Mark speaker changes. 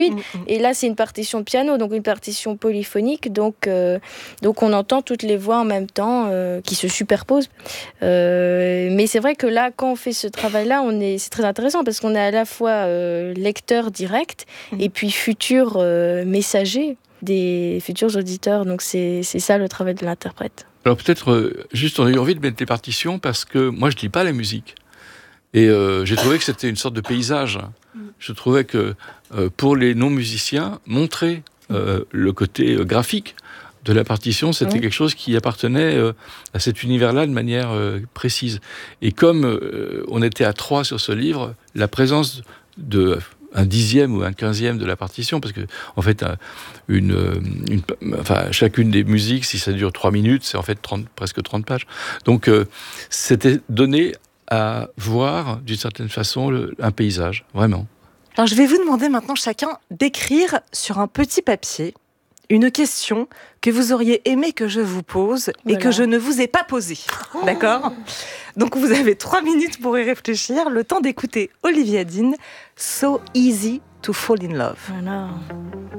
Speaker 1: Et là, c'est une partition de piano, donc une partition polyphonique. Donc on entend toutes les voix en même temps qui se superposent. Mais c'est vrai que là, quand on fait ce travail-là, c'est très intéressant parce qu'on est à la fois lecteur direct et puis futur messager des futurs auditeurs. Donc c'est ça le travail de l'interprète.
Speaker 2: Alors peut-être juste on a eu envie de mettre les partitions parce que moi je lis pas la musique et j'ai trouvé que c'était une sorte de paysage. Je trouvais que pour les non-musiciens, montrer le côté graphique de la partition, c'était quelque chose qui appartenait à cet univers-là de manière précise. Et comme on était à 3 sur ce livre, la présence de un 10e ou un 15e de la partition, parce que en fait, chacune des musiques, si ça dure 3 minutes, c'est en fait presque 30 pages. Donc, c'était donné à voir, d'une certaine façon, un paysage, vraiment.
Speaker 3: Alors, je vais vous demander maintenant chacun d'écrire sur un petit papier une question que vous auriez aimé que je vous pose et que je ne vous ai pas posée. D'accord ? Donc, vous avez 3 minutes pour y réfléchir, le temps d'écouter Olivia Dean, So Easy to Fall in Love.
Speaker 1: Voilà.